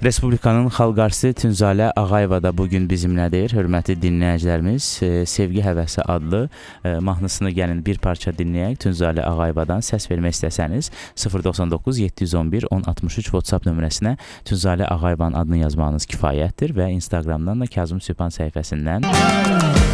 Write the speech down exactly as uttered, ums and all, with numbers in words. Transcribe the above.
Respublikanın xalq artisti Tünzalə Ağayeva da bugün bizimlədir. Hörmətli dinləyicilərimiz, Sevgi Həvəsi adlı mahnısını gəlin bir parça dinləyək. Tünzalə Ağayevadan səs vermək istəsəniz sıfır doxsan doqquz yeddi yüz on bir on altmış üç WhatsApp nömrəsinə Tünzalə Ağayevanın adını yazmağınız kifayətdir və Instagramdan da Kazım Sübhan səhifəsindən